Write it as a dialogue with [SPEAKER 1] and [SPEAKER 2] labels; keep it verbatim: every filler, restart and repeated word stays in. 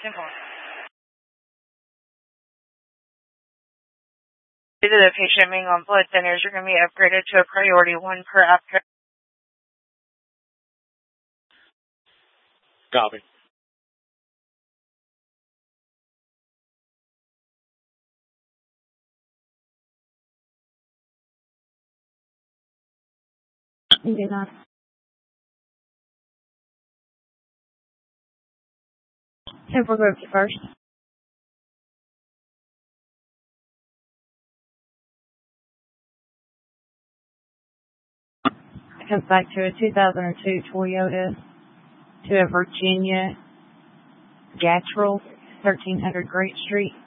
[SPEAKER 1] Temple. Due to the patient being on blood thinners, you're going to be upgraded to a priority one per app.
[SPEAKER 2] Copy.
[SPEAKER 3] You did not. Temple group first. It comes back to a two thousand two Toyota to a Virginia Gatrell, thirteen hundred Great Street.